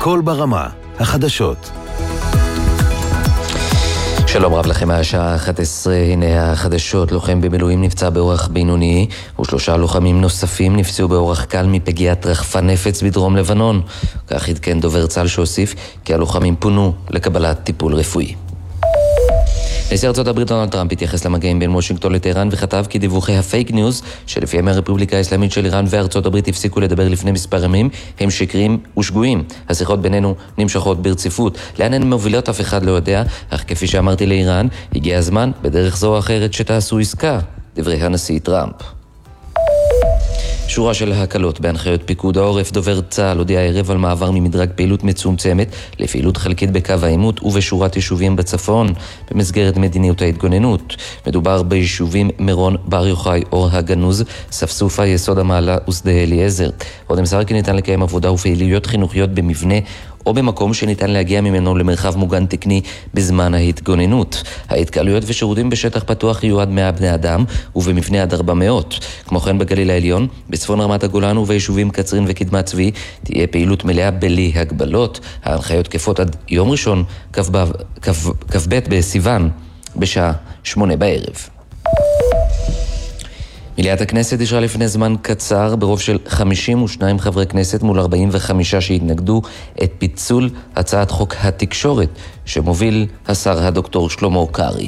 קול ברמה, החדשות. שלום רב לכם, השעה 11, הנה החדשות. לוחם במילואים נפצע באורח בינוני, ו3 לוחמים נוספים נפצעו באורח קל מפגיעת רחפן נפץ בדרום לבנון. כך עדכן דובר צה"ל שהוסיף כי הלוחמים פונו לקבלת טיפול רפואי. נשיא ארצות הברית דונלד טראמפ התייחס למגעים בין וושינגטון לטהרן וכתב כי דיווחי הפייק ניוז שלפיהם הרפובליקה האסלאמית של איראן וארצות הברית הפסיקו לדבר לפני מספר ימים הם שקריים ושגויים. השיחות בינינו נמשכות ברציפות. לאן הן מובילות אף אחד לא יודע, אך כפי שאמרתי לאיראן, הגיע הזמן בדרך זו או אחרת שתעשו עסקה. דברי הנשיא טראמפ. שורה של הקלות בהנחיות פיקוד העורף. דובר צה"ל הודיע הערב על מעבר ממדרג פעילות מצומצמת לפעילות חלקית בקו העימות ובשורת יישובים בצפון במסגרת מדיניות ההתגוננות. מדובר ביישובים מירון, בר יוחאי, אור הגנוז, ספסופה, יסוד המעלה ושדה אליעזר. עוד נמסר כי ניתן לקיים עבודה ופעילויות חינוכיות במבנה או במקום שניתן להגיע ממנו למרחב מוגן תקני בזמן ההתגוננות. ההתקהלויות ושירותים בשטח פתוח יהיו עד 100 בני אדם ובמבנה עד 400. כמו כן בגליל העליון, בצפון רמת הגולן וביישובים קצרין וקדמת צבי תהיה פעילות מלאה בלי הגבלות. ההנחיות תקפות עד יום ראשון, כ"ב בסיוון, בשעה 8 בערב. מליאת הכנסת אישרה לפני זמן קצר ברוב של 52 חברי כנסת מול 45 שהתנגדו את פיצול הצעת חוק התקשורת שמוביל השר הדוקטור שלמה קרעי.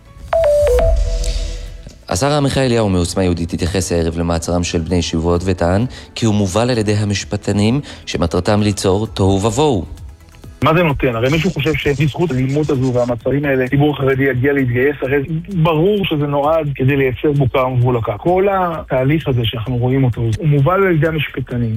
השר עמיחי אליהו מעוצמה יהודית התייחס הערב למעצרם של בני ישיבות וטען כי הוא מובל על ידי המשפטנים שמטרתם ליצור תוהו ובוהו. מה זה נותן? הרי מישהו חושב שבזכות הלימות הזו והמצרים האלה, ציבור חרדי יגיע להתגייס, הרי ברור שזה נועד כדי לייצר בוקה ומבולקה. כל התהליך הזה שאנחנו רואים אותו, הוא מובל על ידי המשפטנים.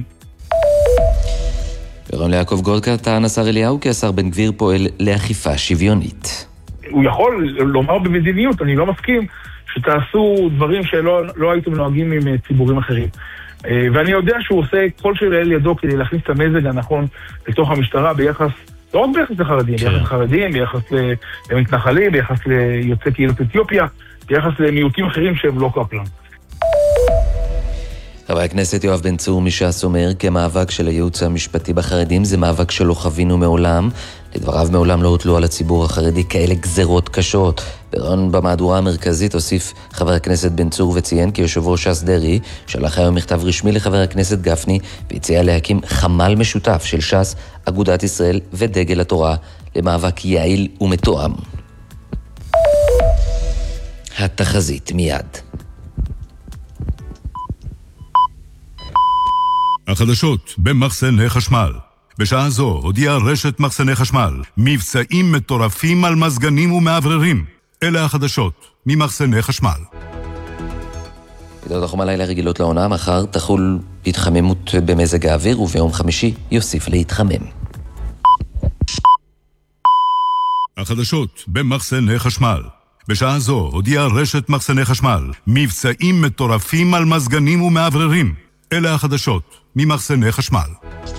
ברם ליעקב גולדקה טען השר אליהו כי השר בן גביר פועל לאכיפה שוויונית. הוא יכול לומר במדיניות, אני לא מסכים, שתעשו דברים שלא הייתם נוהגים עם ציבורים אחרים. ואני יודע שהוא עושה כל שלאל ידו כדי להכניס את המזג הנכון לתוך המשטרה ביחס, לא רק ביחס לחרדים, ביחס לחרדים, ביחס למתנחלים, ביחס ליוצאי קהילות אתיופיה, ביחס למיעוטים אחרים שהם לא קפלן. חבר הכנסת יואב בן צור מש"ס אומר כי המאבק של הייעוץ המשפטי בחרדים זה מאבק שלא חווינו מעולם. לדבריו מעולם לא הוטלו על הציבור החרדי כאלה גזרות קשות. ברעיון במהדורה המרכזית הוסיף חבר הכנסת בן צור וציין כי יושב ראש ש"ס דרעי שלח היום מכתב רשמי לחבר הכנסת גפני והציע להקים חמ"ל משותף של ש"ס, אגודת ישראל ודגל התורה למאבק יעיל ומתואם. התחזית מיד. החדשות במחסני חשמל. בשעה זו הודיעה רשת מחסני חשמל מבצעים מטורפים על מזגנים ומעבררים. אלה החדשות ממחסני חשמל. ידעות החום הלילה רגילות לעונה, מחר תחול התחממות במזג האוויר וביום חמישי יוסיף להתחמם. החדשות במחסני חשמל. בשעה זו הודיעה רשת מחסני חשמל מבצעים מטורפים על מזגנים ומעבררים. אלה החדשות ממחסני חשמל.